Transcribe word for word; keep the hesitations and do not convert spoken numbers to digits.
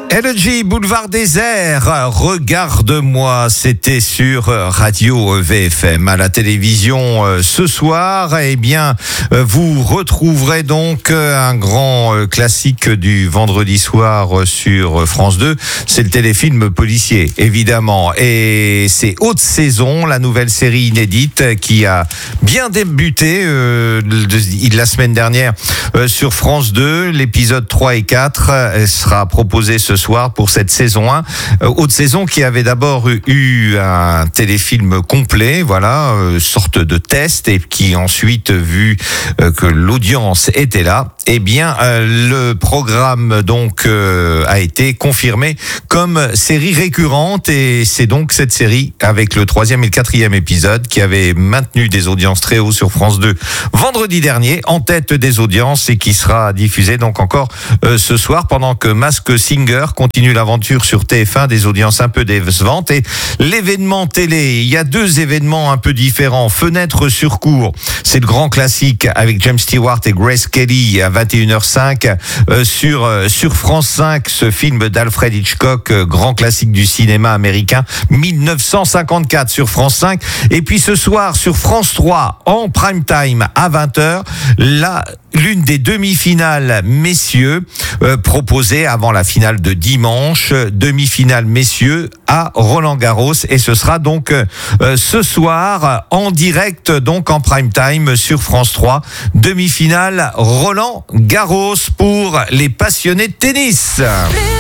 L G Boulevard Désert, regarde-moi, c'était sur Radio V F M. À la télévision ce soir, eh bien, vous retrouverez donc un grand classique du vendredi soir sur France deux. C'est le téléfilm policier, évidemment. Et c'est Haute Saison, la nouvelle série inédite qui a bien débuté euh, la semaine dernière euh, sur France deux. L'épisode trois et quatre sera proposé ce soir pour cette saison un. Euh, Haute Saison qui avait d'abord eu un téléfilm complet, voilà, euh, sorte de test, et qui ensuite, vu euh, que l'audience était là, eh bien, euh, le programme donc euh, a été confirmé comme série récurrente, et c'est donc cette série avec le troisième et le quatrième épisode qui avait maintenu des audiences très hautes sur France deux vendredi dernier, en tête des audiences, et qui sera diffusée donc encore euh, ce soir, pendant que Masked Singer continue l'aventure sur T F un, des audiences un peu décevantes. Et l'événement télé, il y a deux événements un peu différents. Fenêtre sur cour, c'est le grand classique avec James Stewart et Grace Kelly à vingt et une heures cinq euh, sur euh, sur France cinq, ce film d'Alfred Hitchcock, euh, grand classique du cinéma américain, mille neuf cent cinquante-quatre sur France cinq. Et puis ce soir sur France trois, en prime time à vingt heures, là, l'une des demi-finales messieurs euh, proposée avant la finale de dimanche, demi-finale messieurs à Roland-Garros, et ce sera donc euh, ce soir en direct, donc en prime time sur France trois, demi-finale Roland-Garros pour les passionnés de tennis.